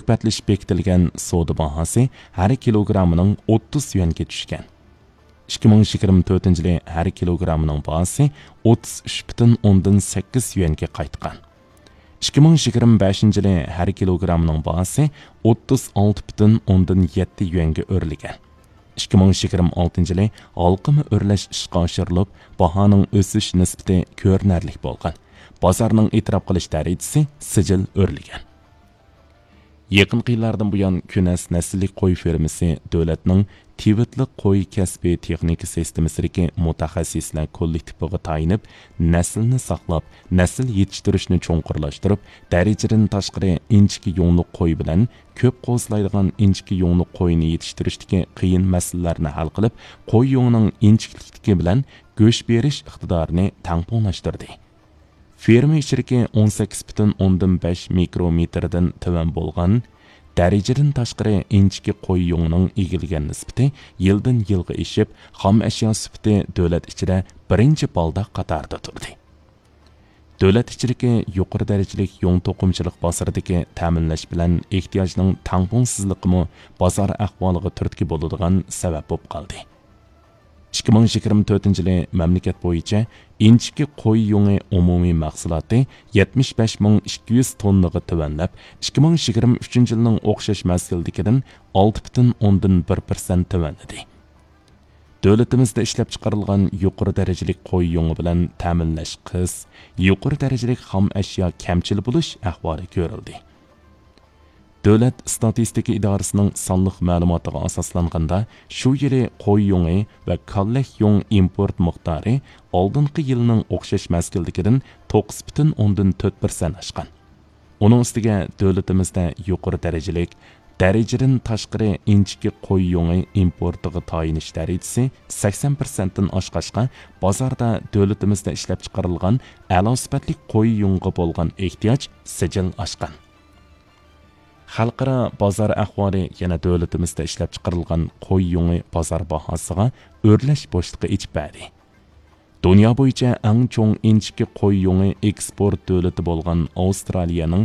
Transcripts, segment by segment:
mükbətləşib bekitilgan soda bahası her kilogramının 30 yuanga tushgan. 2024 yılı her kilogramının bahası 33,8 yuanga qaytgan. 2025 yılı her kilogramının bahası 36,7 yuanga o'rilgan. 2026 yılı halqımı o'rlash ishga oshirilib, bahoning o'sish nisbati ko'rinarli bo'lgan. Bozorning e'tirof qilish darajasi sijil o'rilgan. Yaqinqi yillardan buyon Künes naslli qo'y fermasi davlatning Tivitli qo'y kasbi texnika sistemasidagi mutaxassislar kollektiviga tayinib, naslni saqlab, nasl yetishtirishni cho'nqurlashtirib, darajadan tashqari inchki yo'nliq qo'y bilan ko'p qo'zlaydigan inchki yo'nliq qo'yni yetishtirishdagi qiyin masalalarni hal qilib, qo'y yo'nining inchlikligi bilan go'sht berish iqtidorini tangpunglashtirdi. Ferma ichidagi 18,5 mikrometrdan tuvan bo'lgan darajadan tashqari inchki qo'y yo'nining egilgan nisbati yildan yilga eshib, xom ashyo sifati davlat ichida birinchi balda qatorda turdi. Davlat ichidagi yuqori darajalik yo'ng to'qimchilik bozoridagi ta'minlash bilan ehtiyojning tangpungsizligi bozor ahvoliga turtki bo'ladigan sabab bo'lib qoldi. 2024 yılı mamlakat bo'yicha inchki qo'y yo'ngi umumiy mahsuloti 75,200 tonnaga tuvanlab, 2023 yılning o'xshash mazgildikidan 6,1% tuvanladi. Davlatimizda ishlab chiqarilgan yuqori darajalik qo'y yo'ngi bilan ta'minlash qiz, yuqori darajalik xom ashyo kamchil bo'lish ahvoli ko'rildi. Davlat statistika idorasining sonliq ma'lumotiga asoslanganda, shu yili qo'y yo'ngi va kallak yo'ng import miqdori oldingi yilning o'xshash mazgildikidan 9,4% oshgan. Uning ustiga davlatimizda yuqori darajalik darajadan tashqari inchki qo'y yo'ngi importiga tayinish darajasi 80% dan oshqashqa, bozorda davlatimizda ishlab chiqarilgan a'lo sifatli qo'y yo'ngiga bo'lgan ehtiyoj sijil oshgan. Xalqaro bozor ahvoli yana davlatimizda ishlab chiqarilgan qo'y yo'ngi bozor bahosiga o'rlash bo'shliqi ichib berdi. Dunyo bo'yicha eng cho'ng inchki qo'y yo'ngi eksport davlati bo'lgan Avstraliyaning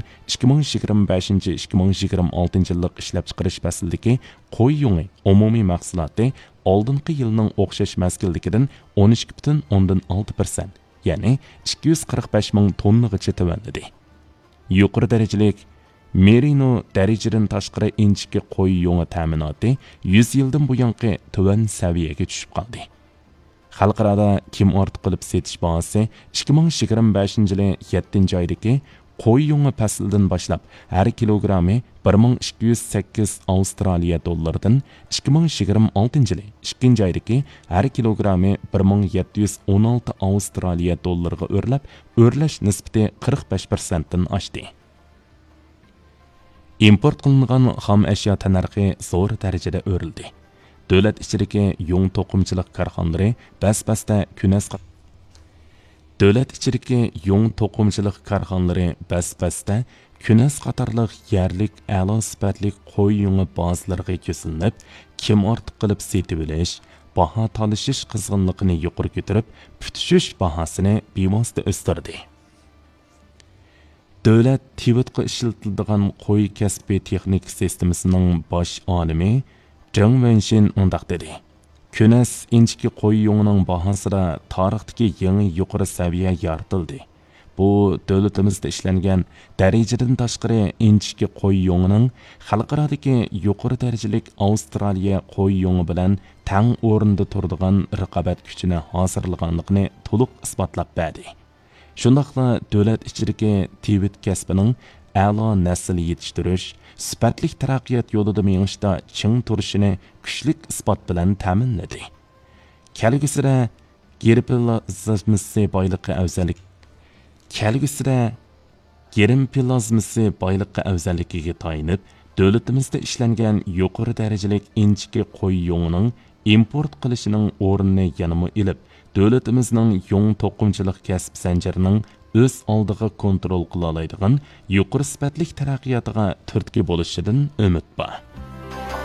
2025-2026 yillik ishlab chiqarish faslidagi qo'y yo'ngi umumiy mahsuloti oldingi yilning o'xshash mazgildikidan 12,6%, ya'ni 245 ming tonnagacha tuvanladi. Yuqori darajalik Merino darajadan tashqari inchki qo'y yo'ngi ta'minoti 100 yildan buyongi tuvan saviyaga tushib qoldi. Xalqaro kim ortiq qilib setish bahosi 2025 yili 7-oydagi qo'y yo'ngi faslidan boshlab har kilogrammi 1208 Avstraliya dollaridan 2026 yili 2-oydagi har kilogrammi 1716 Avstraliya dollariga o'rlab, o'rlash nisbati 45% dan oshdi. Import qilingan xom ashyo tanarxi zo'r darajada o'rildi. Davlat ichidagi yo'ng to'qimchilik korxonalari bas-basda Künes qatorliq yerlik a'lo sifatli qo'y yo'ngi bazalariga ko'silinib, kim ortiq qilib setib olish, baho talashish qizg'inligini yuqori ko'tarib, putishish bahosini bevosita o'stirdi. Davlat Tivitga ishlatiladigan qo'y kasbi texnik sistemasining bosh olimi Zheng Wenshin undaq dedi. Künes inchki qo'y yo'ngining bahosida tarixdagi yangi yuqori saviya yaratildi. Bu davlatimizda ishlangan darajadan tashqari inchki qo'y yo'ngining xalqarodagi yuqori darajalik Avstraliya qo'y yo'ngi bilan tang o'rinda turadigan raqobat kuchini hozirlaganligini to'liq isbotlab berdi. Shundaqla davlat ichidagi Tivit kasbining a'lo nasl yetishtirish, sifatli taraqqiyot yo'lida mengishda ching turishini kuchli isbot bilan ta'minladi. Kelgusida gerim plazmasi boyliqqa afzalligiga tayinib, davlatimizda ishlangan yuqori darajalik inchki qo'y yo'ngining import qilishining o'rnini yanama ilib, davlatimizning yo'ng to'qimchilik kasb zanjirining o'z oldiga kontrol qila oladigan yuqori sifatli taraqqiyotiga turtki bo'lishidan umid bor.